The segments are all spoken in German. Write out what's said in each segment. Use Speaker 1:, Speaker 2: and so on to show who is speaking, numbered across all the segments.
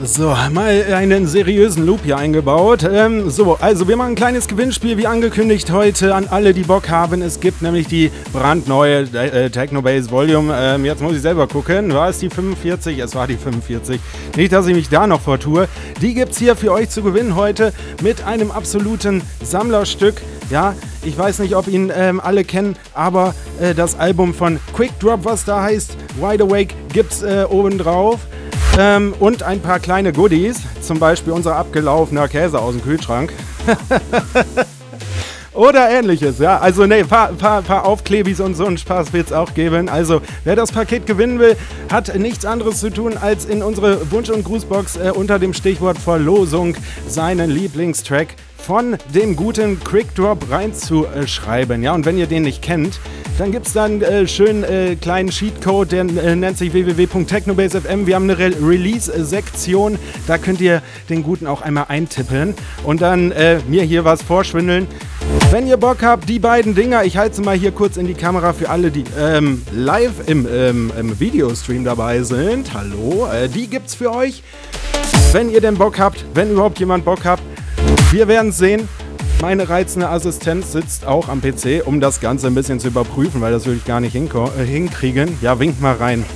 Speaker 1: So, mal einen seriösen Loop hier eingebaut. Also wir machen ein kleines Gewinnspiel, wie angekündigt heute, an alle, die Bock haben. Es gibt nämlich die brandneue Technobase Volume. Jetzt muss ich selber gucken. War es die 45? Es war die 45. Nicht, dass ich mich da noch vortue. Die gibt es hier für euch zu gewinnen heute mit einem absoluten Sammlerstück. Ja, ich weiß nicht, ob ihn alle kennen, aber das Album von Quick Drop, was da heißt, Wide Awake, gibt's obendrauf. Und ein paar kleine Goodies, zum Beispiel unser abgelaufener Käse aus dem Kühlschrank. Oder ähnliches, ja. Also ne, paar Aufklebis und so einen Spaß wird es auch geben. Also wer das Paket gewinnen will, hat nichts anderes zu tun, als in unsere Wunsch- und Grußbox unter dem Stichwort Verlosung seinen Lieblingstrack von dem guten Quick Drop reinzuschreiben. Ja, und wenn ihr den nicht kennt, dann gibt es da einen schönen kleinen Cheatcode, der nennt sich www.technobase.fm. Wir haben eine Release-Sektion, da könnt ihr den Guten auch einmal eintippen und dann mir hier was vorschwindeln. Wenn ihr Bock habt, die beiden Dinger, ich halte sie mal hier kurz in die Kamera für alle, die live im Videostream dabei sind. Hallo, die gibt's für euch. Wenn ihr denn Bock habt, wenn überhaupt jemand Bock habt, wir werden es sehen. Meine reizende Assistenz sitzt auch am PC, um das Ganze ein bisschen zu überprüfen, weil das würde ich gar nicht hinkriegen. Ja, winkt mal rein.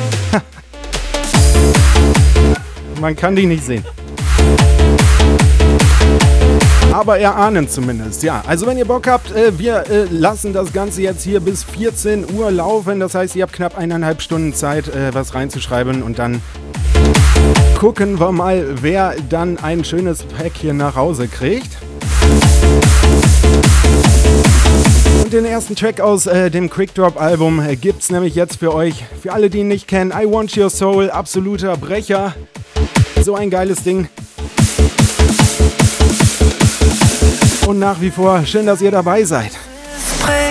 Speaker 1: Man kann die nicht sehen. Aber erahnen zumindest, ja. Also wenn ihr Bock habt, wir lassen das Ganze jetzt hier bis 14 Uhr laufen. Das heißt, ihr habt knapp 1,5 Stunden Zeit, was reinzuschreiben und dann gucken wir mal, wer dann ein schönes Päckchen nach Hause kriegt. Und den ersten Track aus dem Quick Drop Album gibt's nämlich jetzt für euch. Für alle, die ihn nicht kennen, I Want Your Soul, absoluter Brecher. So ein geiles Ding. Und nach wie vor schön, dass ihr dabei seid.